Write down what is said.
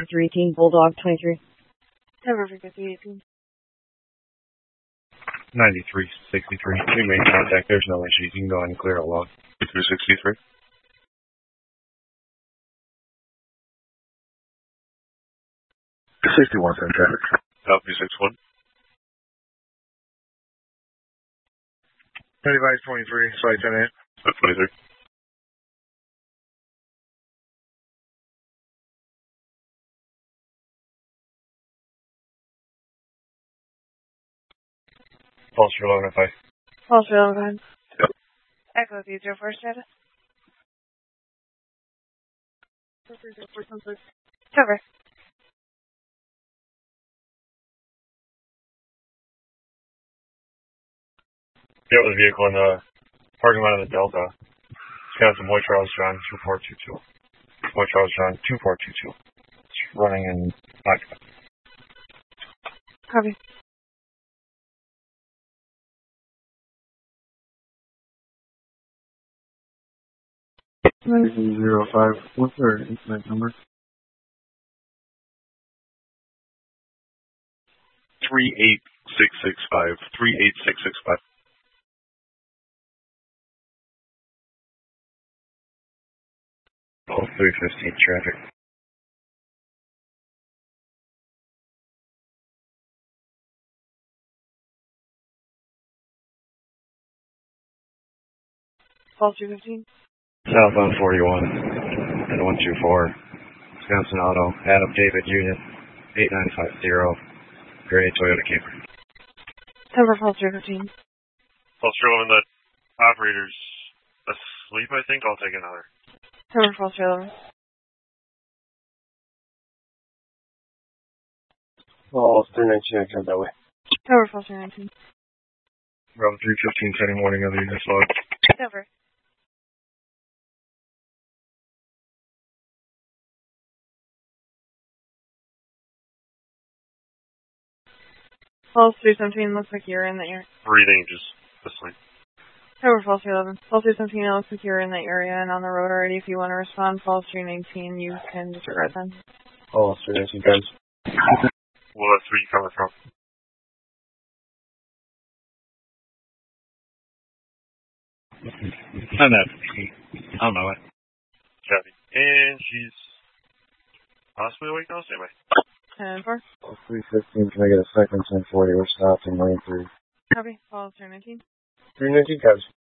Victor 18, Bulldog 23. Tower Victor 18. 9363. We made contact. There's no issues. You can go ahead and clear out log. 263. 61 cent traffic. Copy 61. 9523, sorry, 10-8. 23. False for 11 if I. False for 11. Yep. Echo 304 status. Cover. Get with the vehicle in the parking lot of the Delta. Wisconsin Boy Charles John 2422. Boy Charles John 2422. It's running in occupancy. Copy. What's their incident number? 38665. 38665. Oh, 315 traffic. False 215. Southbound 41 at 124. Wisconsin Auto. Adam David Unit 8950. Gray Toyota Camry. Cover false 215. False for 11, the operator's asleep, I think. I'll take another. Cover false 11. Oh, 319, I come that way. Cover false 319. Bravo 315, sending warning other units log. Cover. False 317, looks like you're in the area. Breathing, just asleep. Cover false 11. False 317, it looks like you're in the area and on the road already. If you want to respond, false 319, you can disregard them. Oh, 319 guys. Well, that's where you coming from. I'm not. I don't know it. Copy. And she's possibly awake now? Stay by. 10-4. 315, can I get a second 1040? We're stopped in lane 3. Copy. False 319. 319 guys.